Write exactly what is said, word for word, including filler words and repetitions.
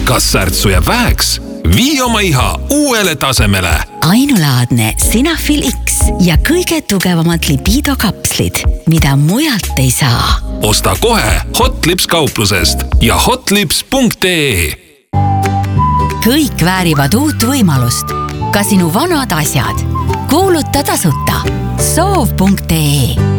Kas särtsu jääb väheks? Vii oma iha uuele tasemele. Ainulaadne Sinafil X ja kõige tugevamad lipidokapslid, mida mujalt ei saa. Osta kohe Hotlips kauplusest ja hotlips punkt ee. Kõik väärivad uut võimalust. Ka sinu vanad asjad. Kuuluta tasuta soov punkt ee.